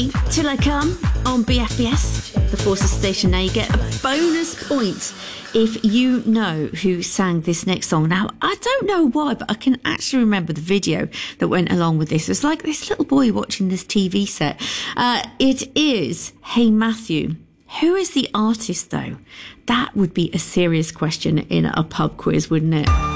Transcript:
Till I Come on BFBS, the Forces station. Now you get a bonus point if you know who sang this next song. Now, I don't know why, but I can actually remember the video that went along with this. It's like this little boy watching this TV set. It is Hey Matthew. Who is the artist, though? That would be a serious question in a pub quiz, wouldn't it?